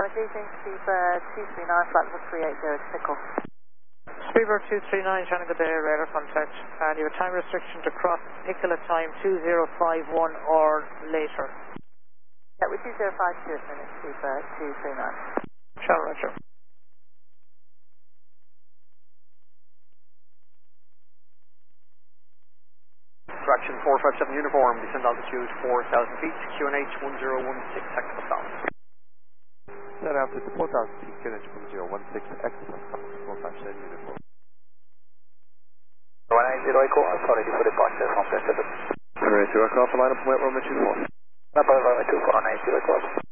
Beijing, Speedbird 239, flight level 380 to pickle. Speedbird 239, China, good day, radar contact. And you have time restriction to cross pickle at time 2051 or later. Yeah, we're 2052 at the minute, Speedbird 239. Shall Roger. Traction 457 uniform, descend altitude 4,000 feet, QNH 1016, tactical south. Set altitude 4,000 feet, QNH 1016, excellent, 457 uniform. 180 echo, sorry for departure from Pacific. Ready to aircraft, line up from wet runway 24. Runway 24, 180 echo.